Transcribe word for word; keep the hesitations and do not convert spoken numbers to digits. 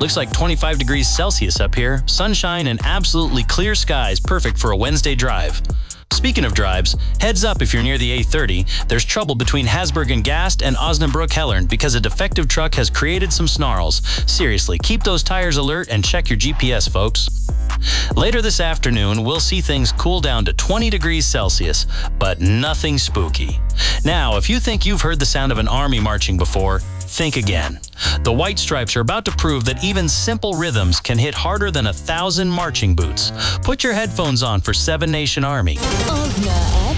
Looks like twenty-five degrees Celsius up here, sunshine and absolutely clear skies, perfect for a Wednesday drive. Speaking of drives, heads up if you're near the A thirty, there's trouble between Hasburg and Gast and Osnabrück-Hellern because a defective truck has created some snarls. Seriously, keep those tires alert and check your G P S, folks. Later this afternoon, we'll see things cool down to twenty degrees Celsius, but nothing spooky. Now, if you think you've heard the sound of an army marching before, think again. The White Stripes are about to prove that even simple rhythms can hit harder than a thousand marching boots. Put your headphones on for Seven Nation Army. Osna